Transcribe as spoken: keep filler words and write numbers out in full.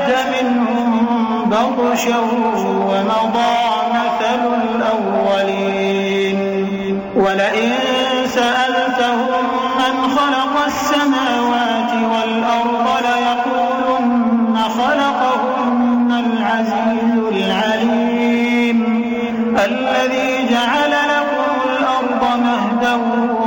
منهم بطشا ومضى مثل الأولين ولئن سألتهم من خلق السماوات والأرض ليقولن خلقهن العزيز العليم الذي جعل لكم الأرض مهدا